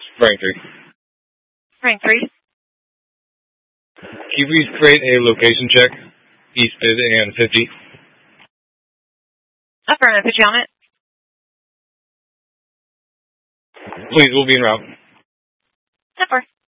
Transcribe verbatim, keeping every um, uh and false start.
Frank three. Frank three. Can you please create a location check, East Mid and fifty? Affirmative, put you on it. Please, we'll be en route. ten four.